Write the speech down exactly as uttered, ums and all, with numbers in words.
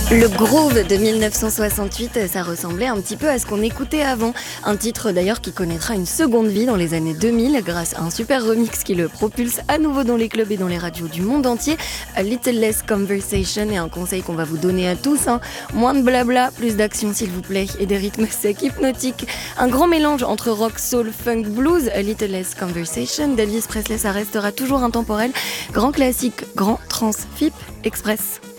Le groove de dix-neuf cent soixante-huit, ça ressemblait un petit peu à ce qu'on écoutait avant. Un titre d'ailleurs qui connaîtra une seconde vie dans les années deux mille grâce à un super remix qui le propulse à nouveau dans les clubs et dans les radios du monde entier. A Little Less Conversation, et un conseil qu'on va vous donner à tous, hein. Moins de blabla, plus d'action s'il vous plaît, et des rythmes secs hypnotiques. Un grand mélange entre rock, soul, funk, blues. A Little Less Conversation d'Elvis Presley, ça restera toujours intemporel. Grand classique, grand trans, F I P Express.